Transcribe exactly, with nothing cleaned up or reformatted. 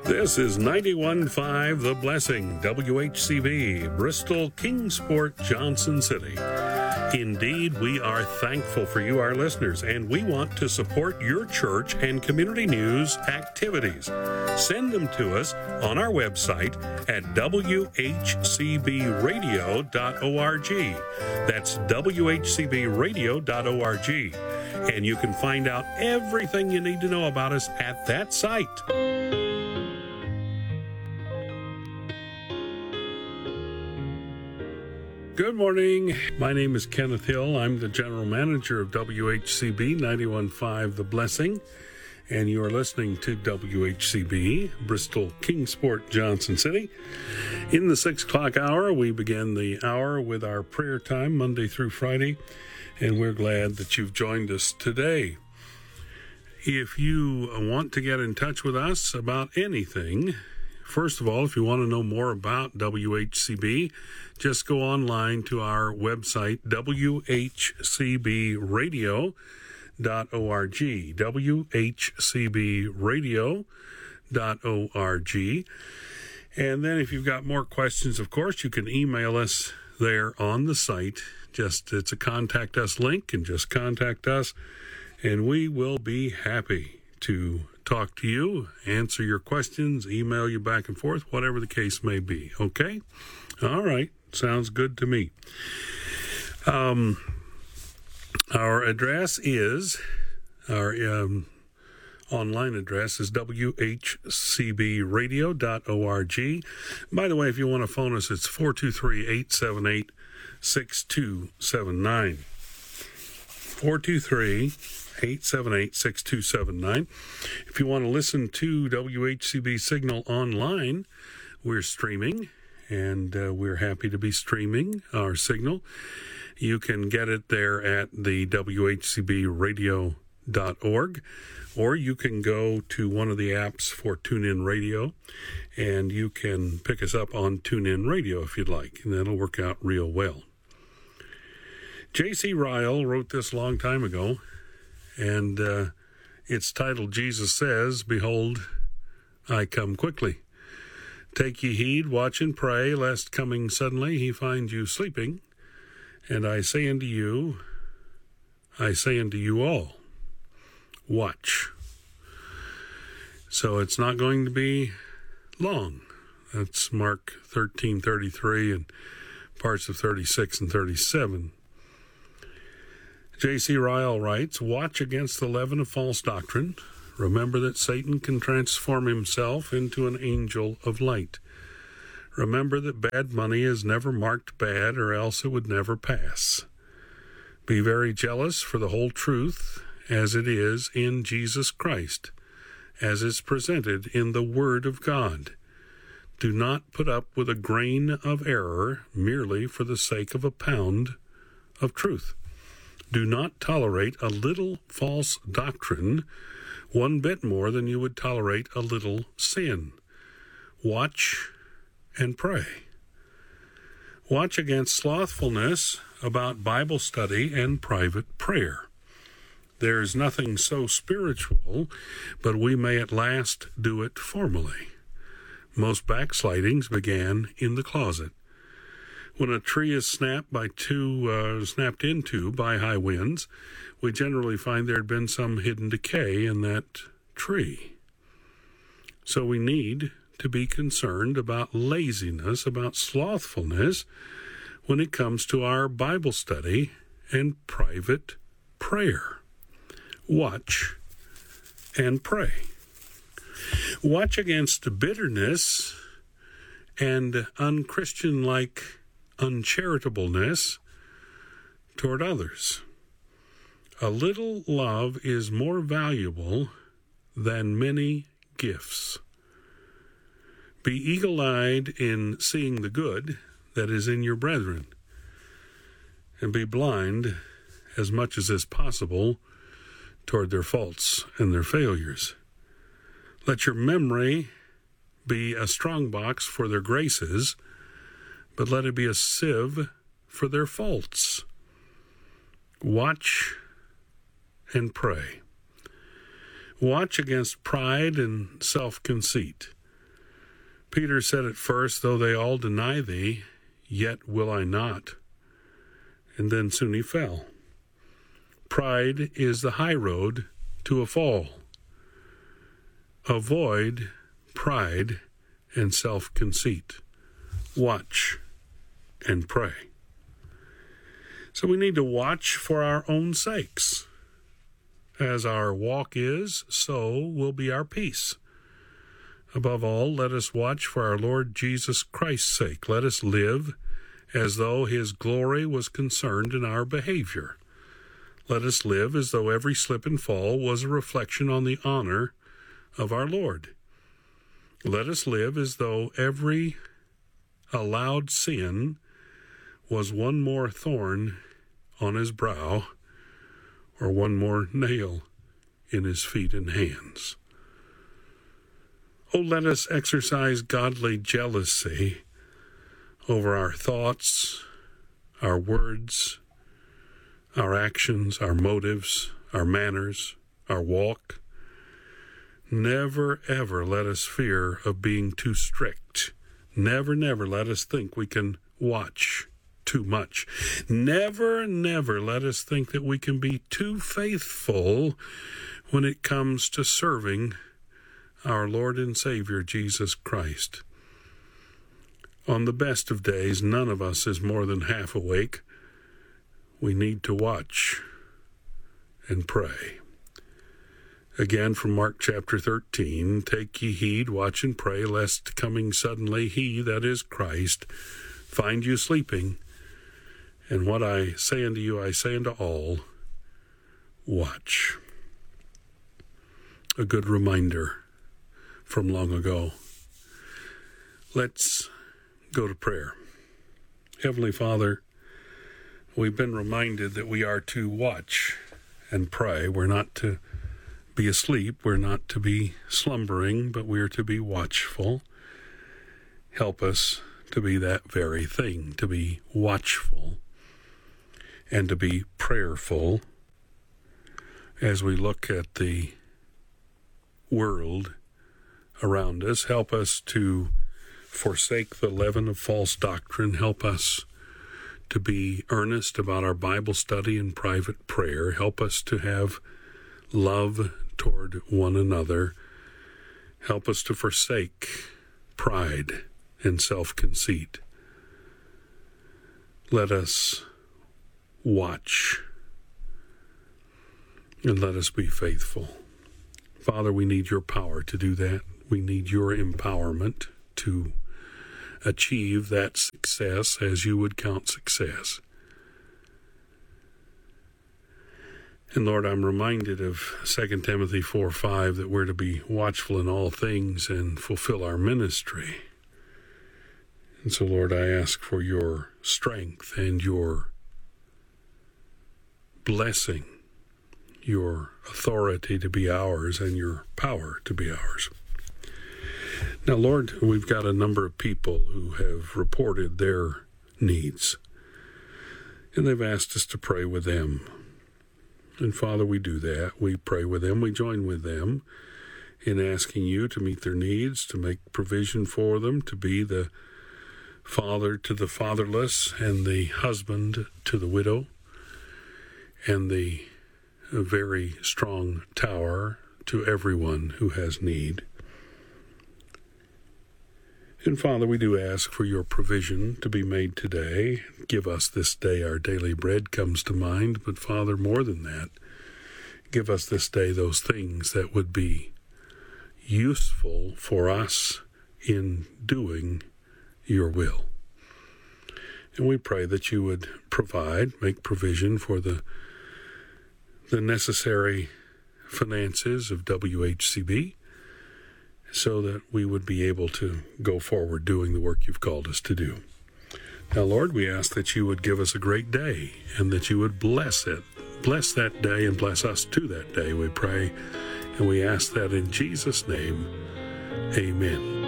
This is ninety-one point five The Blessing, W H C B, Bristol, Kingsport, Johnson City. Indeed, we are thankful for you, our listeners, and we want to support your church and community news activities. Send them to us on our website at w h c b radio dot org. That's w h c b radio dot org. And you can find out everything you need to know about us at that site. Good morning. My name is Kenneth Hill. I'm the general manager of W H C B ninety-one point five The Blessing, and you are listening to W H C B, Bristol, Kingsport, Johnson City. In the six o'clock hour, we begin the hour with our prayer time Monday through Friday, and we're glad that you've joined us today. If you want to get in touch with us about anything, first of all, if you want to know more about W H C B, just go online to our website, w h c b radio dot org, w h c b radio dot org. And then if you've got more questions, of course, you can email us there on the site. Just, it's a contact us link, and just contact us, and we will be happy to talk to you, answer your questions, email you back and forth, whatever the case may be. Okay? All right. Sounds good to me. Um, our address is, our um, online address is w h c b radio dot org. By the way, if you want to phone us, it's four two three, eight seven eight, six two seven nine. four two three, eight seven eight, six two seven nine. If you want to listen to W H C B Signal online, we're streaming, and uh, we're happy to be streaming our signal. You can get it there at the w h c b radio dot org, or you can go to one of the apps for TuneIn Radio, and you can pick us up on TuneIn Radio if you'd like, and that'll work out real well. J C Ryle wrote this a long time ago, and uh, it's titled, Jesus Says, Behold, I Come Quickly. Take ye heed, watch and pray, lest coming suddenly he find you sleeping. And I say unto you, I say unto you all, watch. So it's not going to be long. That's Mark thirteen thirty-three and parts of thirty-six and thirty-seven. J C Ryle writes, watch against the leaven of false doctrine. Remember that Satan can transform himself into an angel of light. Remember that bad money is never marked bad, or else it would never pass. Be very jealous for the whole truth as it is in Jesus Christ, as is presented in the Word of God. Do not put up with a grain of error merely for the sake of a pound of truth. Do not tolerate a little false doctrine one bit more than you would tolerate a little sin. Watch and pray. Watch against slothfulness about Bible study and private prayer. There is nothing so spiritual, but we may at last do it formally. Most backslidings began in the closet. When a tree is snapped by two, uh, snapped into by high winds, we generally find there had been some hidden decay in that tree. So we need to be concerned about laziness, about slothfulness, when it comes to our Bible study and private prayer. Watch and pray. Watch against bitterness and unchristian-like uncharitableness toward others. A little love is more valuable than many gifts. Be eagle-eyed in seeing the good that is in your brethren, and be blind as much as is possible toward their faults and their failures. Let your memory be a strongbox for their graces, but let it be a sieve for their faults. Watch and pray. Watch against pride and self-conceit. Peter said at first, though they all deny thee, yet will I not. And then soon he fell. Pride is the high road to a fall. Avoid pride and self-conceit. Watch and pray. So we need to watch for our own sakes. As our walk is, so will be our peace. Above all, let us watch for our Lord Jesus Christ's sake. Let us live as though his glory was concerned in our behavior. Let us live as though every slip and fall was a reflection on the honor of our Lord. Let us live as though every allowed sin was one more thorn on his brow or one more nail in his feet and hands. Oh, let us exercise godly jealousy over our thoughts, our words, our actions, our motives, our manners, our walk. Never, ever let us fear of being too strict. Never, never let us think we can watch too much. Never, never let us think that we can be too faithful when it comes to serving our Lord and Savior, Jesus Christ. On the best of days, none of us is more than half awake. We need to watch and pray. Again, from Mark chapter thirteen, take ye heed, watch and pray, lest coming suddenly he, that is Christ, find you sleeping. And what I say unto you, I say unto all, watch. A good reminder from long ago. Let's go to prayer. Heavenly Father, we've been reminded that we are to watch and pray. We're not to be asleep. We're not to be slumbering, but we are to be watchful. Help us to be that very thing, to be watchful and to be prayerful as we look at the world around us. Help us to forsake the leaven of false doctrine. Help us to be earnest about our Bible study and private prayer. Help us to have love toward one another. Help us to forsake pride and self-conceit. Let us watch and let us be faithful. Father, we need your power to do that. We need your empowerment to achieve that success as you would count success. And Lord, I'm reminded of Second Timothy four five that we're to be watchful in all things and fulfill our ministry. And so, Lord, I ask for your strength and your blessing, your authority to be ours and your power to be ours. Now, Lord, we've got a number of people who have reported their needs, and they've asked us to pray with them. And Father, we do that. We pray with them. We join with them in asking you to meet their needs, to make provision for them, to be the father to the fatherless and the husband to the widow and the very strong tower to everyone who has need. And Father, we do ask for your provision to be made today. Give us this day our daily bread comes to mind, but Father, more than that, give us this day those things that would be useful for us in doing your will. And we pray that you would provide, make provision for the the necessary finances of W H C B, so that we would be able to go forward doing the work you've called us to do. Now, Lord, we ask that you would give us a great day and that you would bless it. Bless that day and bless us to that day, we pray. And we ask that in Jesus' name, amen.